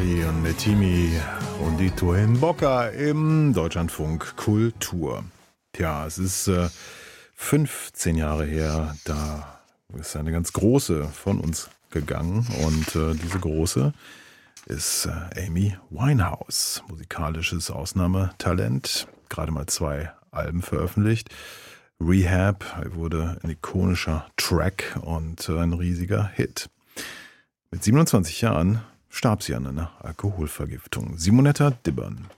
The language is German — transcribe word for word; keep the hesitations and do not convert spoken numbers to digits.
Leon Nettimi und die Tuhenbocker im Deutschlandfunk Kultur. Tja, es ist äh, fünfzehn Jahre her, da ist eine ganz große von uns gegangen und äh, diese große ist äh, Amy Winehouse, musikalisches Ausnahmetalent, gerade mal zwei Alben veröffentlicht. Rehab wurde ein ikonischer Track und äh, ein riesiger Hit. Mit siebenundzwanzig Jahren starb sie an einer Alkoholvergiftung. Simonetta Dibbern.